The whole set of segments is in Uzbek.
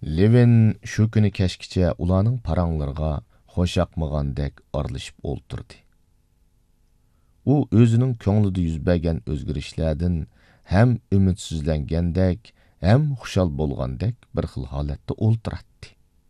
Levin shu kuni kechgacha ularning paranglariga xo'shaqmagandek aralashib o'ltirdi. U o'zining ko'nglida yuz bergan o'zgarishlardan ham umidsizlangandek, ham xushal bo'lgandek bir xil holatda o'ltiradi.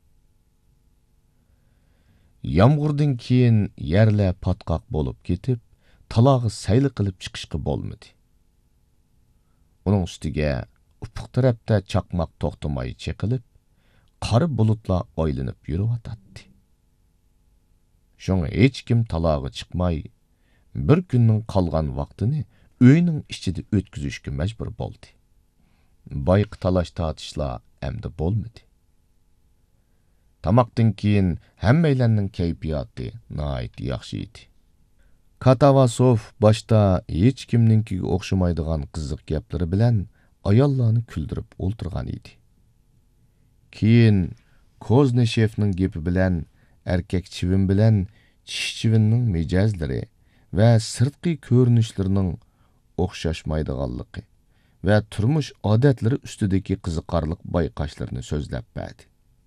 Yomg'irdan keyin yerlar patqoq bo'lib ketib, talog'i sayli qilib chiqishga bo'lmadi. Uning ustiga ufuq tarafda chaqmoq to'xtamay chaqilib, qora bulutlar oylanib yuriyotdi. Şoňa hech kim talog'i chiqmay, bir kunning qolgan vaqtini uyning ichida o'tkazishga majbur bo'ldi. Bayqı talash tortishlar endi bo'lmadi. Tamoqdan keyin hammalarning kayfiyati nihoyat yaxshi edi. Katavasov boshda hech kimninkiga o'xshamaydigan qiziq gaplari bilan ayollarni kuldirib o'ltirgan edi. Keyin Kozneshevning gapi bilan erkak chivin bilan chish chivinning mijozlari va sirtqi ko'rinishlarining o'xshashmaydiganligi va turmush odatlari ustidagi qiziqarli bayqashlarni so'zlab berdi.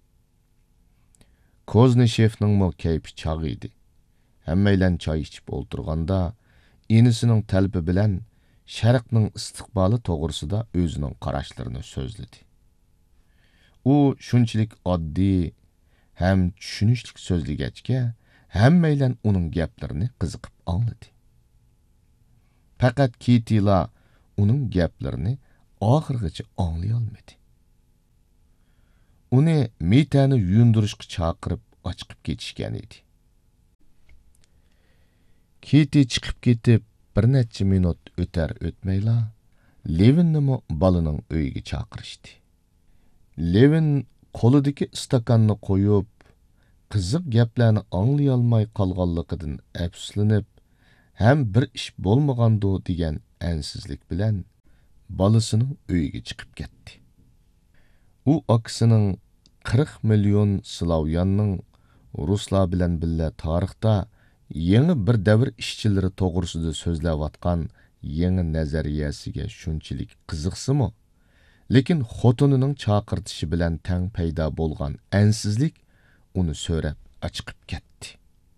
Kozneshevning mo kayfi chog' edi. Hammaylan choy ichib o'ltirganda, inisining talbi bilan sharqning istiqboli to'g'risida o'zining qarashlarini so'zladi. U shunchalik oddiy ham tushunishlik so'zligachga, hammaylan uning gaplarini qiziqib angladi. Faqat Kitila uning gaplarini oxirgacha anglay olmadi. Uni Mitani yuyundirishga chaqirib ochqib ketishgan edi. Kiti chiqib ketib, bir necha minut o'tar o'tmayla, Levinni balaning uyiga chaqirishdi. Levin qo'lidagi istakanni qo'yib, qiziq gaplarni anglay olmay qolganligidan afsuslanib, ham bir ish bo'lmagandi degan ansizlik bilan balasining uyiga chiqib ketdi. U akasining 40 million Slavyanning ruslar bilan billa tarixda yangi bir davr ishchilari to'g'risida so'zlayotgan yangi nazariyasiga shunchalik qiziqsimi, lekin xotinining chaqirtishi bilan tang paydo bo'lgan ansizlik uni so'rab chiqib ketdi.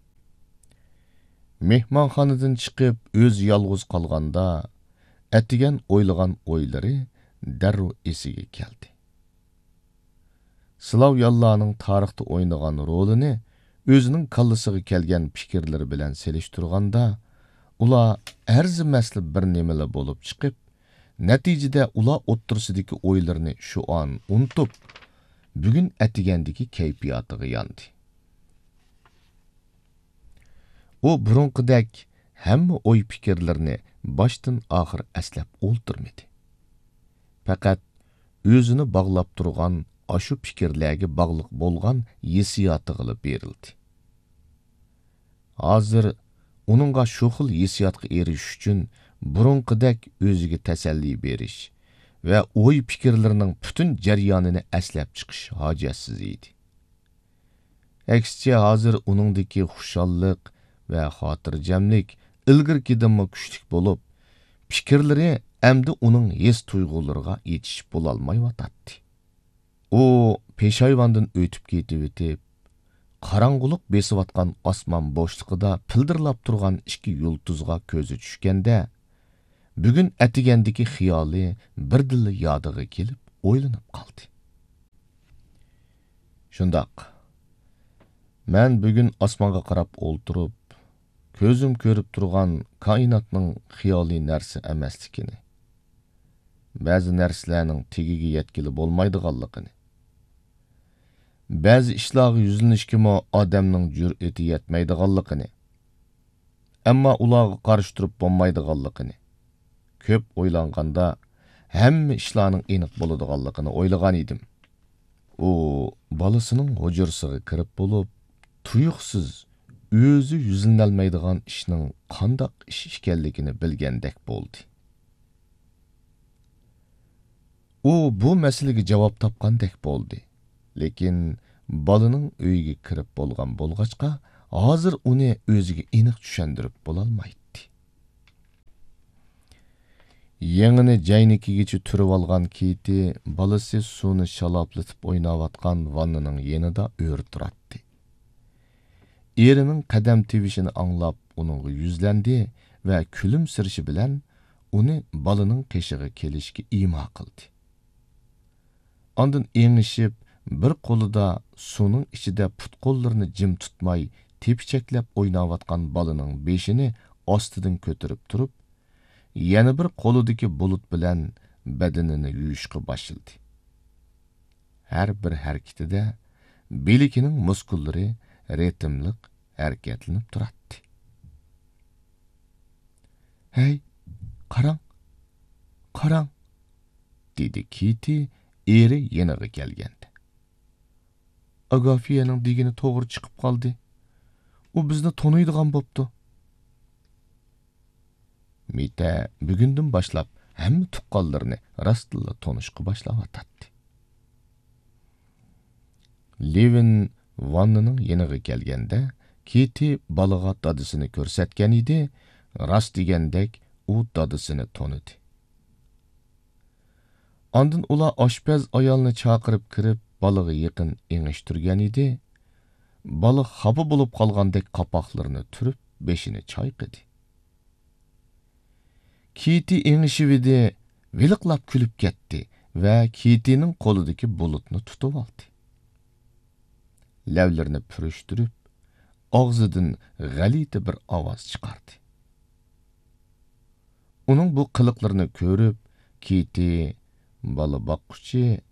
Mehmonxonadan chiqib o'z yolg'iz qolganda, atigan o'ylagan o'ylari darrov esiga keldi. Slavyanlarning tarixda o'ynagan rolini o'zining kallasiga kelgan fikrlari bilan selishtirganda, ular arzimasli bir nimalar bo'lib chiqib, natijada ular o'ttirsidagi o'ylarini shu an unutib, bugun atigandagi kayfiyatiga yondi. U burunqidek hamma o'y fikrlarini boshdan oxir aslab o'ltirmadi. Faqat o'zini bog'lab turgan ashu fikrlarga bog'liq bo'lgan hissiyatiga berildi. Hozir uningga shu xil hissiyatga erishish uchun burunqidek o'ziga tasalli berish va o'y fikrlarining butun jarayonini aslab chiqish hojatsiz edi. Aksicha hozir uningdagi xushallik va xotirjamlik ilgirkidan kuchli bo'lib, fikrlari endi uning his tuyg'ulariga yetishib bo'lolmayotdi. U peshayvondan o'tib ketib, qarang'uliq besiyotgan osmon bo'shlig'ida pildirlab turgan ikki yulduzga ko'zi tushganda, bugun atigandagi xiyoli birdilla yodiga kelib, o'ylanib qoldi. Shundoq, men bugun osmonga qarab o'ltirib, ko'zim ko'rib turgan koinotning xiyoliy narsa emasligini, ba'zi narsalarning tegiga yetkili bo'lmaydiganligini, ba'zi ishlarga yuzlanishga odamning jur'ati yetmaydiganligini, ammo ularga qarshi turib bo'lmaydiganligini, ko'p o'ylanganda hamma ishlarning aniq bo'ladiganligini o'ylagan edim. U balasining hujrasiga kirib bo'lib, tuyuqsiz o'zi yuzlanolmaydigan ishning qandoq ish ekanligini bilgandek bo'ldi. U bu masalaga javob topgandek bo'ldi. Lekin balaning uyiga kirib bo'lgan bo'lg'achqa, hozir uni o'ziga aniq tushuntirib bo'lolmaydi. Yengini jaynikigacha turib olgan Kiti balasi suvni shaloplatib o'ynayotgan vannaning yenida o'ri turadi. Erining qadam tevishini anglab uningga yuzlandi va kulimsirishi bilan uni balaning qishig'i kelishga imo qildi. Ondan engishib, bir qo'lida suvning ichida put-qo'llarini jim tutmay tepichaklab o'ynayotgan balaning beshini ostidan ko'tarib turib, yana bir qo'lidagi bulut bilan badanini yuyishga boshladi. Har bir harakatida belikining muskullari ritmlik harakatlanib turadi. "Hey, qarang, qarang", dedi Kiti eri yeniga kelganda. "Agafiyaning degini to'g'ri chiqib qoldi. U bizni taniydigan bo'pti." Mita bugundan boshlab hamma tuqqanlarni rostla tanishqa boshlab Levin vannaning yeniga kelganda, Kiti balaga dadisini ko'rsatgan edi, rost degandek u dadisini tanidi. Ondan ular oshpaz ayolni chaqirib kirib, balaga yaqin engishtirgan edi. Bala xafa bo'lib qolgandek qapoqlarini turib, beshini chayqadi. Kiti engishib edi, viliqlab kulib ketdi va Kitining qo'lidagi bulutni tutib oldi. Lavlarini purishtirib, og'zidan g'alati bir ovoz chiqardi. Uning bu qiliqlarini ko'rib, Kiti bala boqquchi